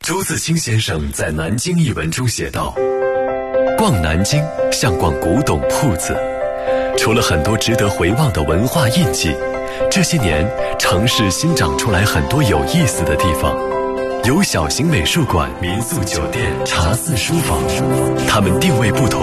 朱自清先生在《南京译文》中写道：逛南京像逛古董铺子，除了很多值得回望的文化印记，这些年城市新长出来很多有意思的地方，有小型美术馆、民宿酒店、茶肆书房，它们定位不同，